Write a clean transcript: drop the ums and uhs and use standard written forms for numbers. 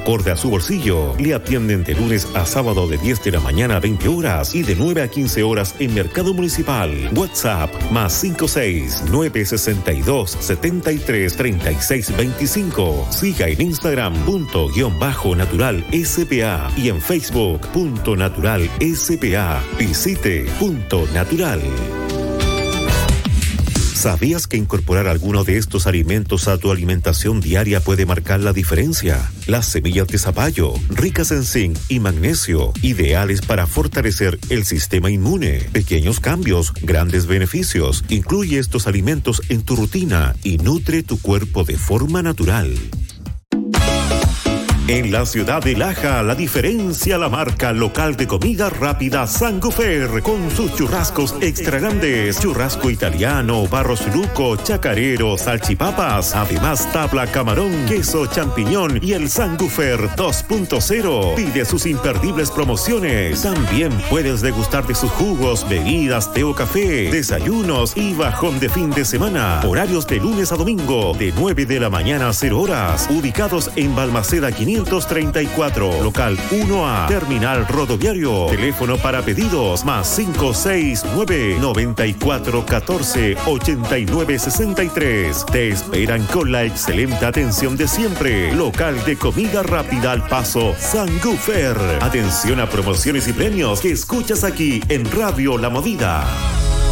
acorde a su bolsillo. Le atienden de lunes a sábado de 10 de la mañana a 20 horas y de 9 a 15 horas en Mercado Municipal. WhatsApp +56 962 73 36 25. Siga en Instagram _natural SPA y en Facebook .natural SPA. Visite .natural. ¿Sabías que incorporar alguno de estos alimentos a tu alimentación diaria puede marcar la diferencia? Las semillas de zapallo, ricas en zinc y magnesio, ideales para fortalecer el sistema inmune. Pequeños cambios, grandes beneficios. Incluye estos alimentos en tu rutina y nutre tu cuerpo de forma natural. En la ciudad de Laja, la diferencia la marca local de comida rápida Sangufer, con sus churrascos extra grandes, churrasco italiano, barros luco, chacarero, salchipapas, además tabla camarón, queso champiñón y el Sangufer 2.0. Pide sus imperdibles promociones. También puedes degustar de sus jugos, bebidas, té o café, desayunos y bajón de fin de semana. Horarios de lunes a domingo, de 9 de la mañana a 0 horas. Ubicados en Balmaceda 534, local 1A, terminal rodoviario. Teléfono para pedidos +569 9414 8963. Te esperan con la excelente atención de siempre. Local de comida rápida al paso Sangufer. Atención a promociones y premios que escuchas aquí en Radio La Movida.